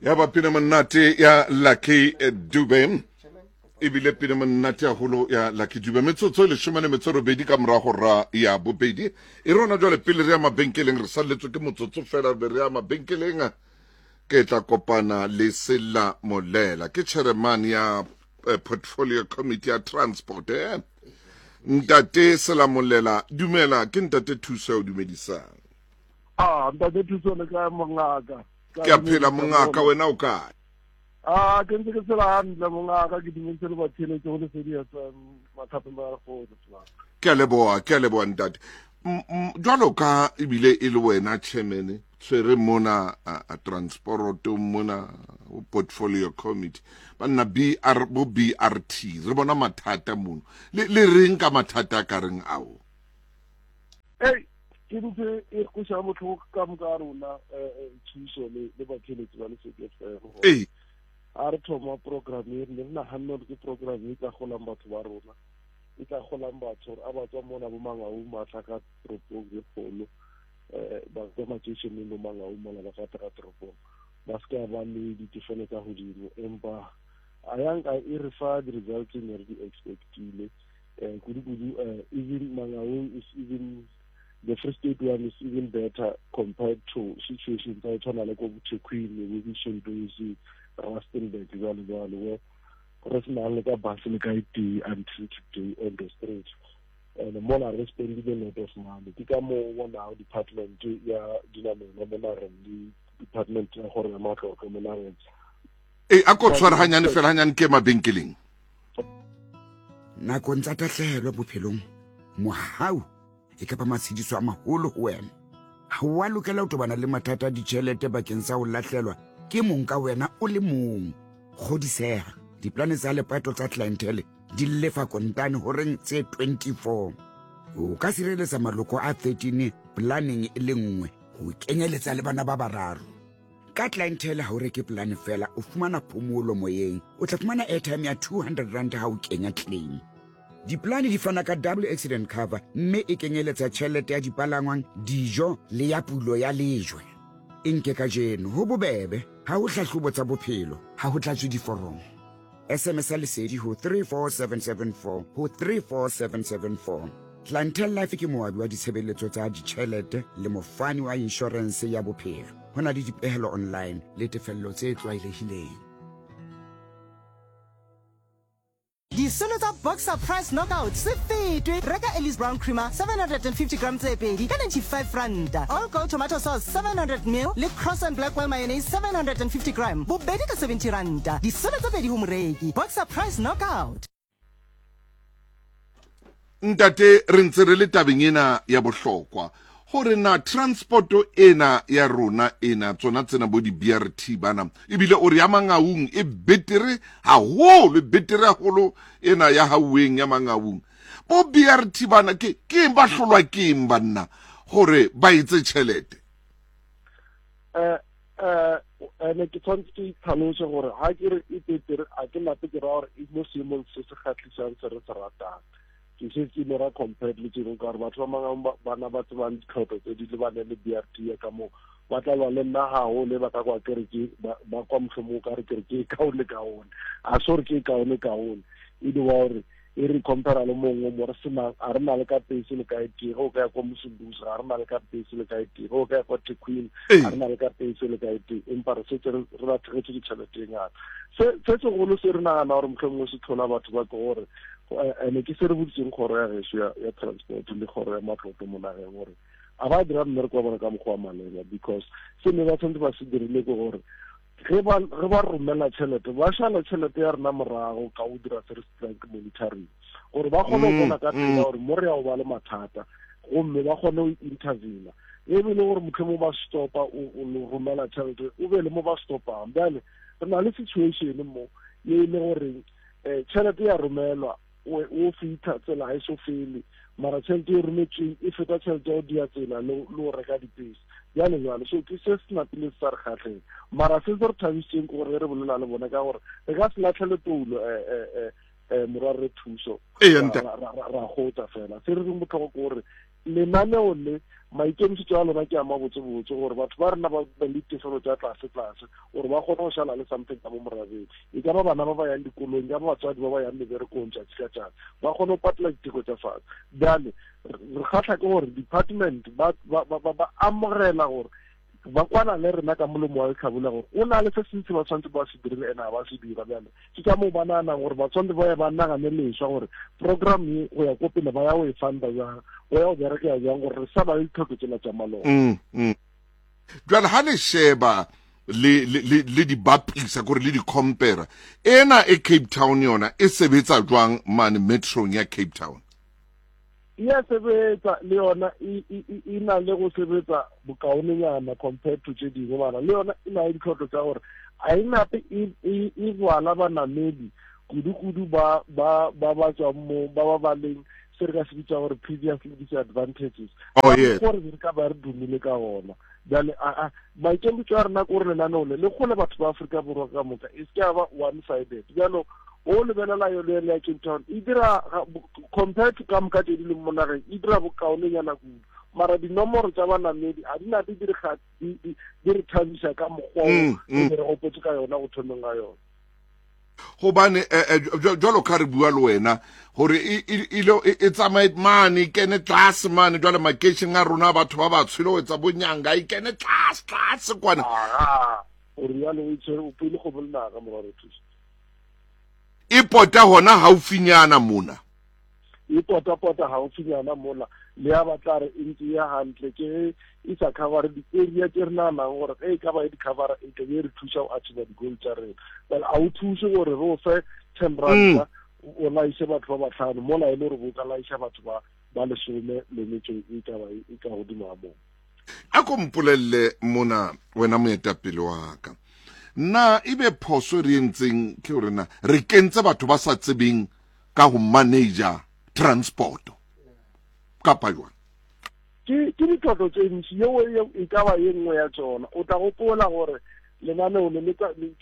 ya ba pina monate ya Lucky Dube ebile pina monate ya holo ya Lucky Dube metsotso le shomane metsoro bedi ka morago ra ya bobedi e rona jwale pele re ya mabenkeleng re salletswe ke motsotso fela be re ya mabenkeleng ke tla kopana le Sela Molela ke chairman ya portfolio committee ya transport ntate Sela Molela dumela ke ntate Thuso o dumedisang ntate Thuso le ka mongaka ke a phela mongaka wena o kae ke ntse ke tsela hantle mongaka ke dimentse le bathele ke go le sedia sa mathapeng ba go tsela ke a leboa ntate jwalo ka ebile e le wena chairman tswere mona a transport mona portfolio committee banna BRT re bona mathata mono le reng ka mathata ka reng ao ke ntse e go sha motho ka mga rona Thuso le batheletsi ba le sedia a re thoma program e re nna hanno ke program e tla golang batho ba rona e tla golang batho a ba tswa mona bo mangau matla ka tropong le kgolo ba ka matšhini le mangau mona ba ka tropong ba ska ba le ditefelo tsa godimo empa a yanka e re fa di results ne re di expectile kudu even mangau is even the Free State one is even better compared to situations like Queen, Wivision, Dozy, Rustenburg, where personal like a Basilica until today on the streets. And the more I spend a lot of money, become more one our department, department or a matter of communal. Ako tshwara hanyane fela hanyane ke mabenkeleng. Nako ntse tatlhelwa bophelong. Mohau e ka ba matshidiso a maholo ho wena ha wa lokela ho tobana le mathata a ditjhelete bakeng sa ho lahlelwa ke mong ka wena o le mong godiseha diplane tsa lepato tsa clientele di lefa kontane horeng tse 24 o ka sireletsa maloko a 13 planning e le nngwe ho kenyeletsa le bana ba bararo ka clientele ha o reke plan fela o fumana phomolo moyeng o tla fumana airtime ya 200 rand ha o kenya claim Diplane di fana ka double accident cover mme e kenyeletsa tjhelete ya dipalangwang dijo le ya pulo ya lejwe enke ka jeno ho bobebe ha ho hlahlobo tsa bophelo ha ho tlatswe diforomo SMS lesedi ho 34774 ho 34774 Clientele Life ke moabi wa ditshebeletso tsa ditjhelete le mofani wa insurance ya bophelo hona le dipehelo online le tefello tse tlwaelehileng Disolo tsa Boxer Price Knockout se fetwe reka Ellis Brown Creamer 750 grams tse pedi ka 95 rand All Gold Tomato Sauce 700 ml le Cross and Blackwell Mayonnaise 750 gram bobedi ka 70 rand disolo tse pedi ho moreki Boxer Price Knockout ntate re ntse re le tabeng ena ya bohlokwa hore na transporto ena ya rona ena tsona tsena bo di BRT bana ebile o re ya mangaung e betere haholo betere haholo ena ya hauweng ya mangaung bo BRT bana ke ba hlolwa ke banna hore ba itse tšhelete ene ke tshwantse ke tlhalose gore ha ke re e betere a ke lape ke ra gore e mo seemong se se kgatlhisang se re se ratang ke se ke mera compared le tseno ka re batho ba mangwe bana ba tsebang ditlhopho tse di lebane le BRT ya ka mo ba tla lwa le nna haholo ba ka kwa kere ke ba kwa mohlomong ka re kere ke kaone a sore ke kaone e di wa gore e re compare le mongwe mo re sena a re na le ka pese le ka iti go ka kwa Musunduzi a re na le ka pese le ka iti go ka kwa Queen a re na le ka pese le ka iti empa re setse re ba thetse ditšhelete ngata se golo se re nagana gore mohlomong se tlhola batho ba ke gore ene ke se re botseng kgoro ya geso ya transport le kgoro ya matlotlo mo nageng gore a ba dira mmereko wa bona ka mokgwa wa maleba because se ne ba tshwanetse ba se dirile ke gore ge ba romela tšhelete ba šala tšhelete ya rena morago ka go dira first strike monitoring gore ba kgone go bona ka tsela gore mo re ya go ba le mathata gomme ba kgone go intervena ebile gore motlhomong ba stopa o romela tšhelete o be le mo ba stopang bjale re na le situation mo ye e le gore tšhelete ya romelwa o fitha tsela ha e so fele mara tšhelete e rometsweng e feta tšhelete ya dia tsela le o reka dipese jalo so ke se se napile sa re kgatlheng mara se se re thabisitseng ke gore re bolela le bona ka gore re ka se latlhele toulo morare Thuso ra gotsa fela se re botlhokwa ke gore lenaneo le maikemisetso a lona ke a mabotse-botse gore batho ba rena ba le tefelo tsa tlase-tlase gore ba kgone go šala le something ka mo morabeng e ka ba bana ba ba yang dikolong ka ba batswadi ba ba yang meberekong tšatši ka tšatši ba kgone go patela diteko tša fatshe bjale re kgatlha ke gore department ba amogela gore ba kwana le rena ka molomo wa tlhabula gore o na le se sentse ba tshwanetse ba se dirile ene ba se dira bjale ke ka moo ba naanang gore ba tshwanetse ba ya ba nagane leswa gore program ye go ya ko pele ba ya go e funda jang go ya go bereka jang gore re sa ba le ditlhoko tsela tša maloko jwale ha le sheba le di bapisa gore le di compare ena e Cape Town yona e sebetsa jwang mane metrong ya Cape Town ya sebetsa le yona e na le go sebetsa bokaonenyana compared to tše dingwe bana le yona e na le ditlhotlo tša gore a e nape e bjala banamedi kudu-kudu ba tswang mo ba ba leng se re ka se bitsa gore previously disadvantages gore re ka ba re dumile ka gona bjale maikemisetso a rena ko gore lenaneo le gole batho ba Aforika Borwa ka moka e se ka ba one sided bjalo o lebelela yo le ya Cape Town e dira compared to ka moka tse di leng mo nageng e dira bokaonenyana kudu mara dinomoro tša banamedi a di na di re thabisa ka mokgwa o re gopotse ka yona go thomeng ga yona gobane jwalo ka re bua le wena gore e tsamaye mane kene tlase mane jwale makeišeng a rona batho ba ba tshwele go etsa bonyanga e kene tlase kwane gore yalo o itshwere o pele go bolenaga morare thuso e pota gona gaufinyana mona e pota gaufinyana mola le ya batla re e ntse ya hantle ke e sa cover di-area tse re naanang gore e ka ba e di-covera e ke re thusa go achieve di-goal tša rena well a o thuse gore re o fe 10 ranta o laiše batho ba batlhano mola e le gore bo ka laiša batho ba lesome le metso e ka godimo ga moo a ko mpolelele mona wena moetapele wa ka nna e be phoso re entseng ke gore na re kentse batho ba sa tsebeng ka go manager transport kapa jwang ke ditlhotlo tse ntši yeo e ka ba ye nngwe ya tsona o tla gopola gore lenaneo le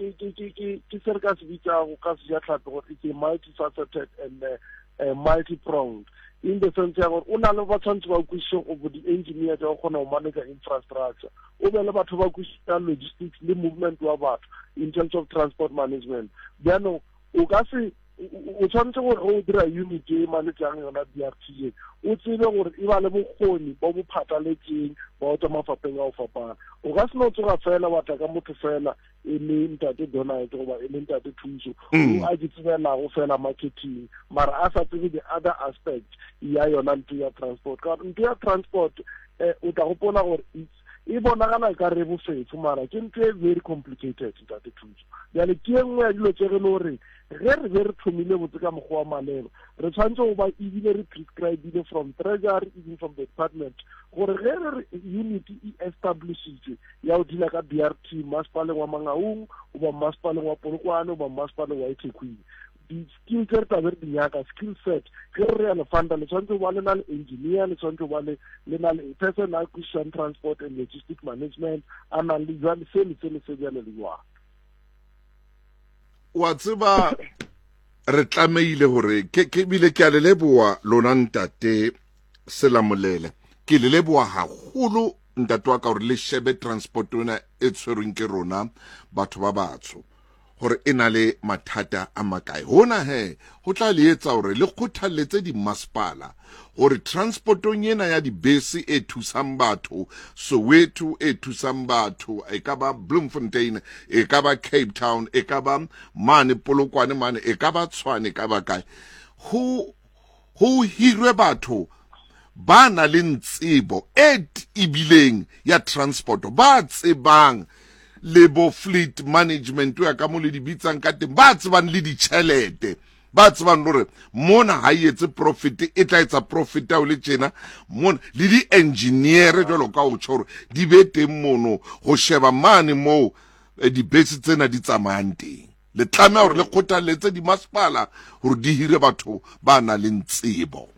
ke se re ka se bitsago ka sejatlhapi gore it's a multifaceted and multi-pronged in the sense ya gore o na le ba tshwanetse ba kwišiše go di-engineer tša go kgona go manage infrastructure o be le batho ba kwišiša logistics le movement wa batho in terms of transport management bjano o ka se o tshwanetse gore go dira unit e manejang yona BRT o tsebe gore e ba le bokgoni bo bo phatlaletseng ba o tsa mafapheng a go fapana o ka se no tsoga fela wa tla ka motho fela e le ntate Donald goba e le ntate Thuso o a ditsebelago fela marketing mara a sa tsebe the other aspect ya yona ntho ya transport ka ntho ya transport o tla gopola gore e bonagala ka re bofetso mara ke ntho e very complicated ntate Thuso bjale ke nngwe ya dilo tse re le gore ge re be re thomile botse ka mokgwa wa malelo re tshwanetse go ba ebile re prescribile from treasury even from the department gore ge re unity e establishitse ya go dila ka BRT masepaleng wa Mangaung goba masepaleng wa Polokwane goba masepaleng wa eThekwini di-skill tse re tabe re di nyaka skill set ge re ya lefanda le tshwanetse go ba le na le engineer le tshwanetse go ba le na le person a kwišišang transport and logistic management a nang le jwale se le bjale le jwang wa tseba re tlameile gore ke bile ke a le leboa lona ntate Selamolele ke le leboa haholo ntate wa ka gore le shebe transport ona e tshwerweng ke rona batho ba batsho gore e na le mathata a makae hona go tla le etsa gore le kgothaletse dimasepala gore transportong ena ya dibese e thusang batho Soweto e thusang batho e ka ba Bloemfontein e ka ba Cape Town e ka ba mane Polokwane mane e ka ba Tshwane ka ba kae ho hirwe batho ba na le ntsebo e ibileng ya transport ba tsebang le bo fleet management ya ka mo le di bitsang ka teng ba tsebang le ditšhelete ba tsebang gore mona ha etse profit e tla etsa profit a o le tjena mona le di engineer jalo ka o tshoro di be teng mono go sheba mane mo di bese tsena di tsamayang teng le tlamela gore le kgothaletse di masepala gore di hire batho ba na le ntsebo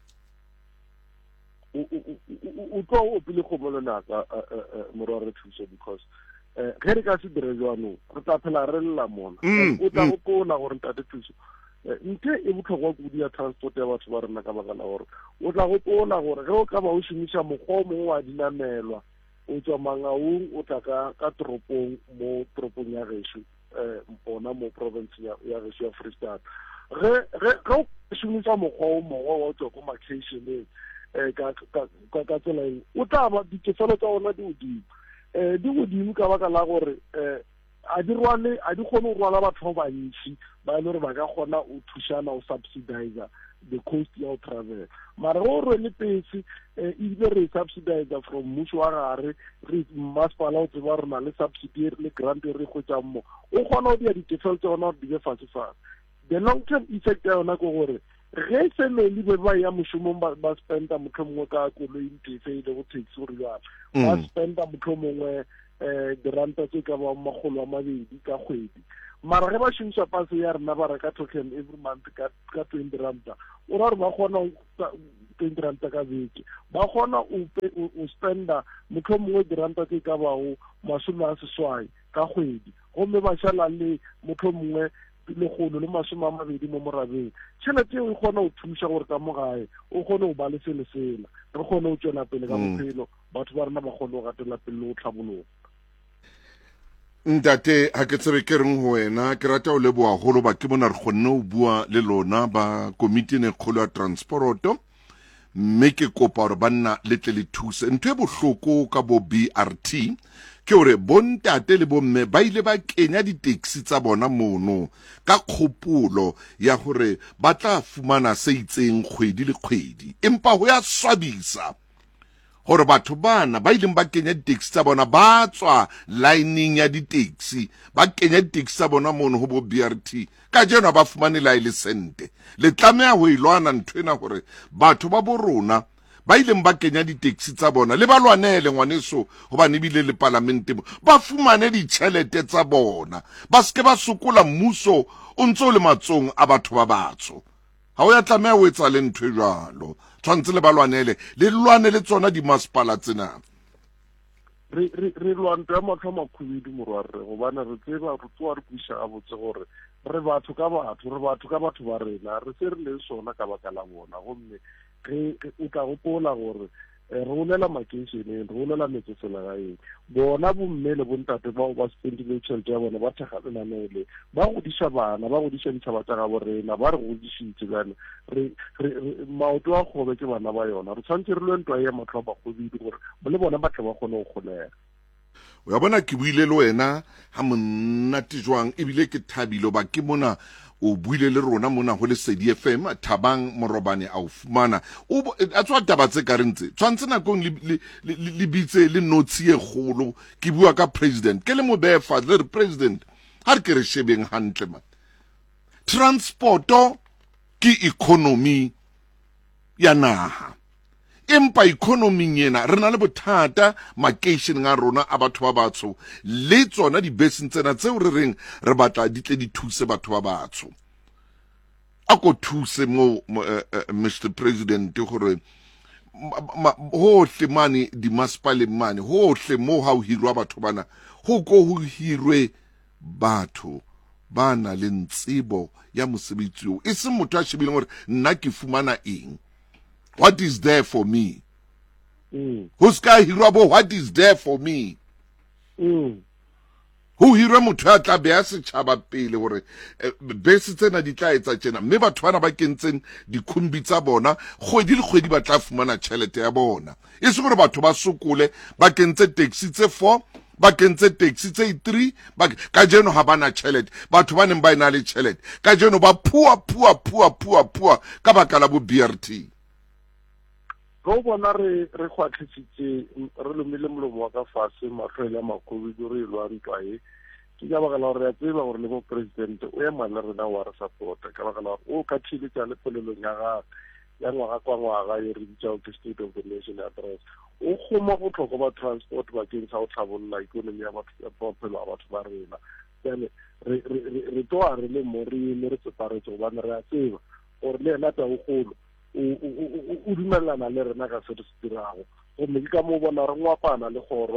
o tlo o pele go molonaka morare thuso because ge re ka se dire jwanong re tla phela re lla mona o tla gopola gore ntate thuso nthe e botlhokwa kudu ya transport ya batho ba rena ka baka la gore o tla gopola gore ge o ka ba o šomiša mokgwa o mongwe wa dinamelwa o tswa Mangaung o tla ka toropong mo toropong ya gešo bona mo province ya gešo ya Freestata ge o šomiša mokgwa o mongwe wa o tswa ko macationeng ka tsela eng o tla ba ditefelo tsa ona di godimo ka baka la gore a di kgone go rwala batho ba bantši ba e le gore ba ka kgona o thušana o subsidize the cost ya o travel mara go rwele pesi ebile re subsidize from mmušo wa gare re masepala o tseba re na le subsidy le grant re kgwetsang mo o kgona go dia ditefelo tsa ona gore di be fatshe-fatshe the long term effect ya yona ke gore ge family ba ya mošomong ba spenda motlho mongwe ka koloing tefe ile go taxi gore jalo ba spenda motlho mongwe diranta tse ka ba 200 ka kgwedi mara ge ba šomiša pase ya rena ba reka token every month ka 20 ranta o ra gore ba kgona 20 ranta ka beke ba kgona o spenda motlho mongwe diranta tse ka bago 80 ka kgwedi gomme ba šala le motlho mongwe lekgolo le 20 mo morabeng tšhelete eo e kgona go thuša gore ka mo gae o kgone go ba le sele-sela re kgone go tšwela pele ka bophelo batho ba rena ba kgone go gatela pele le go tlhabologa ntate ha ke tsebe ke reng ho wena ke rata o leboa holo ba ke bona re kgonne o bua le lona ba komiti ne kgolo ya transporto mme ke kopa gore banna letle le thuse ntho e bohloko ka bo BRT ke gore bontate le bomme ba ile ba kenya di-taxi tsa bona mono ka kgopolo ya gore ba tla fumana se itseng kgwedi le kgwedi empa ho ya swabisa gore batho bana ba ileng ba kenya di-taxi tsa bona ba tswa lining ya di-taxi ba kenya di-taxi tsa bona mono ho bo BRT ka jeno ba fumane la ile sente le tlameha ho ilwana ntho ena gore batho ba bo rona ba ileng ba kenya di-taxi tsa bona le ba lwanele ngwaneso hobane ebile le parlamente ba fumane ditšhelete tsa bona ba seke ba sokola mmuso o ntse o le matsong a batho ba batsho ha o ya tlameha o etsa le ntho e jalo tshwantse le ba lwanele le tsona dimasepala tsena re lwanto ya matlho a makhubedu morwarre gobane re tseba re tsoa re puša gabotse gore re batho ka batho ba rena re se re le sona ka baka la bona gomme o tla gopola gore re olela makeišeneng re olela metseselegaeng bona bomme le bontate bao ba spendile tšhelete ya bona ba thega lenanele ba godiša bana ba godiša ditšhaba tša gabo rena ba re godišitše bjane maoto a kgobe ke bana ba yona re tshwanetse re lwe ntwa ya matlho a makgobedi gore le bona ba tle ba kgone go kgolega o ya bona ke buile le wena ha monnate jwang ebile ke thabile ba ke mona o buile le rona mona ho le Sedi FM Thabang Morobane a o fumana a tswa taba tse ka rentse tshwantse nakong le bitse le notsi e kgolo ke bua ka president ke le mo befa le president ha re ke re shebeng hantle man transporto ke economy ya naha empa economy yena re na le bothata makeisheneng a rona a batho ba batsho le tsona dibeseng tsena tseo re reng re batla di tle di thuse batho ba batsho a ko thuse mo Mr President gore hohle mane dimasepaleng mane hohle mo ha o hirwa batho bana ho ko ho hirwe batho bana le ntsebo ya mosebetsi o e se motho a shebileng gore nna ke fumana eng. What is there for me? Who's ka hirwa bo what is there for me? Ho hirwa motho ya tla beya setšhaba pele gore bese tsena di tla etsa tjena mme batho bana ba kentseng dikhumbi tsa bona kgwedi le kgwedi ba tla fumana tšhelete ya bona e se gore batho ba sokole ba kentse taxi tse 4 ba kentse taxi tse 3 ka jeno ha bana tšhelete batho ba neng ba ina le tšhelete ka jeno ba pua ka baka la bo BRT go bona re kgwatlhisitse re lomile molomo wa ka fase matlhoele a makhubedu re lwa ntwa e ke ka baka la gore ya tseba gore le mo president o ema le rena wa re support ka baka la gore o ka thiletša le polelong ya gagwe ya ngwaga kwa ngwaga e re bitšago ke State of the Nation address o kgoma botlhokwa ba transport bakeng sa go tlhabolola ikonomi ya bophelo a batho ba rena jale re toa re le mo re tseparetse gobane re a tseba gore le ena Tagokgolo o dumelana le rena ka se re se dirago gomme ke ka mo bona re ngwapana le kgoro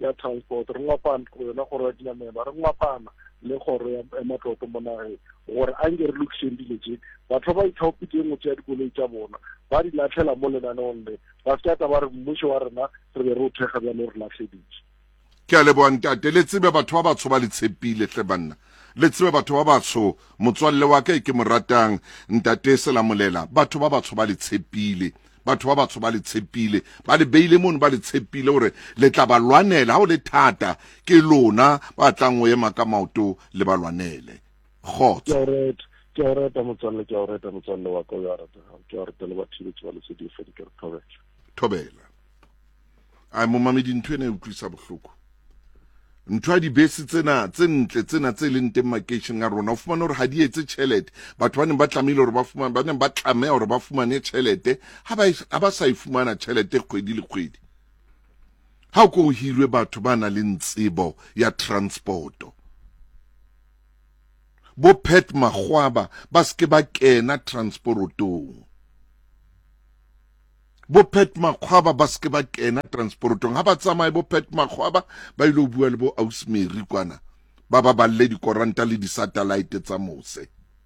ya transport re ngwapana go yona gore ya dinamela re ngwapana le gore ya matlotlo mo nageng gore a nke re lokiseng dilo tse batho ba ithaopitse ngwe tse ya dikoloi tsa bona ba di latlhela mo lenaneong le ba se ka ba re mmuso wa rena re be re o thega bjalo re latlheditse ke a leboa ntate le tsebe batho ba batsho ba le tshepile hle banna le tsebe batho ba batsho motswalle wa ka ke mo ratang ntate Selamolela batho ba batsho ba le tshepile batho ba batsho ba le tshepile ba le beile mono ba le tshepile gore le tla ba lwanela ha o le thata ke lona ba tlang go ema ka maoto le ba lwanele khotso ke a reta motswalle wa ka ya reta ke a reta le bathibetsi ba le se di fedi ke re thobela a mo mamedi ntwe ne utlwisa bohloko ntwa di bese tsena tse ntle tsena tse leng teng makeisheneng a rona o fumana gore ha di etse tšhelete batho ba neng ba tlamehile gore ba neng ba tlameha gore ba fumane tšhelete ha ba sa e fumana tšhelete kgwedi le kgwedi ha o ko o hirwe batho ba na le tsebo ya transporto bo Pet Magwaba ba ske ba kena transportong bo Pet Magwaba ba ske ba kena transportong ha ba tsamaye bo Pet Magwaba ba ile bua le bo Ausmeri kwana ba balle dikoranta le di-satellite tsa mose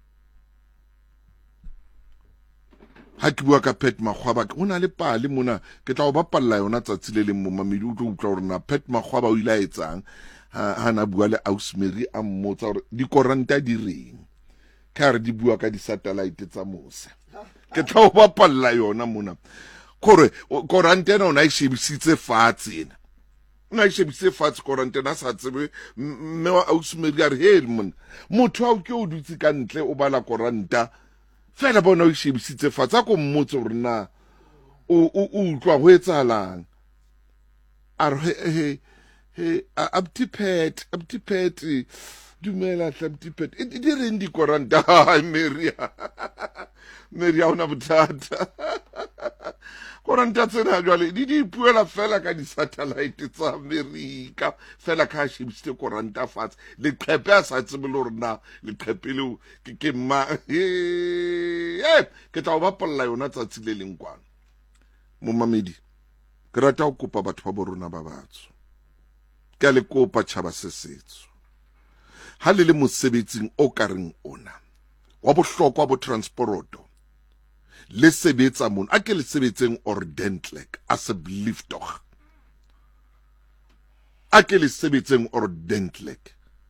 ha ke bua ka Pet Magwaba o na le pale mona ke tla o bapalla yona tsatsi le leng mo mamedi o tlo utlwa gore na Pet Magwaba o ile a etsang ha na bua le Ausmeri a mmotsa gore dikoranta di reng ka re di bua ka di-satellite tsa mose ke tla o bapalla yona mona kore korantena ona e shebisitse fatshe ona e shebisitse fatshe korantena sa tsebe mme wa Ausmeri a re hell mona motho a o ke o dutse ka ntle o bala koranta fela bona o shebisitse fatshe ko mmotse gore na o utlwa go etsahalang a re he abti pet dumela abti pet di reng dikoranta Mary ha ona bothata koranta tsena jwale di puela fela ka di-satellite tsa Amerika fela ka shebisitse koranta fatshe leqhepe a sa tsebe le gore na leqhepe leo ke ma ke tla o bapalla yona tsatsi le leng kwana mo mamedi ke rata go kopa batho ba bo rona ba batso ke a le kopa tšhaba se setso ha le le mosebetsing o ka reng ona wa bohlokwa bo transporto le sebetsa mono a ke le sebetseng ordentlik as a belieftog a ke le sebetseng ordentlik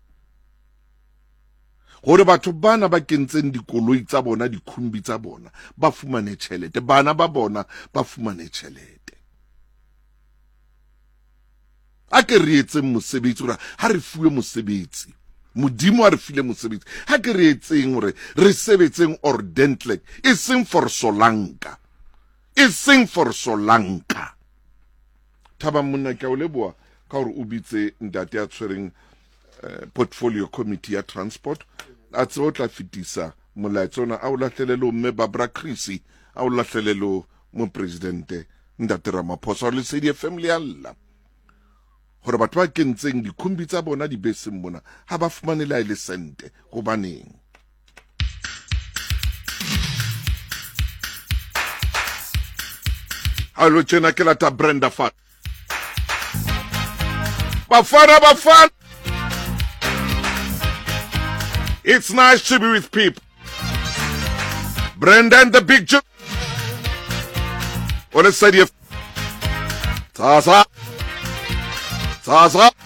gore batho bana ba kentseng dikoloi tsa bona dikhumbi tsa bona ba fumane tšhelete bana ba bona ba fumane tšhelete a ke re etseng mosebetsi gore ha re fuwe mosebetsi modimo a re file mosebetsi ha ke re etseng gore re sebetseng ordentlik e seng for Solanka thaba monna ke o leboa ka gore o bitse ntate a tshwereng portfolio committee ya transport a tse o tla fetisa molaetsona a o latlhelelo mme Barbara Crissy a o latlhelelo mo presidente ntate Ramaphosa le Lesedi FM le alla gore batho ba kentseng dikhumbi tsa bona di beseng mona ha ba fumanela ile sente go baneng Hallo tjena ke lata Brenda Fat Bafana It's nice to be with people Brenda and the Big Joe on Lesedi FM Zaza